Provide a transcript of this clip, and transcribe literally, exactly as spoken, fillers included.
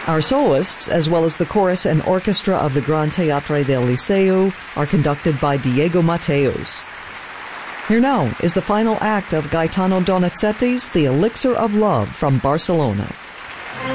Our soloists, as well as the chorus and orchestra of the Gran Teatre del Liceu, are conducted by Diego Mateos. Here now is the final act of Gaetano Donizetti's The Elixir of Love from Barcelona.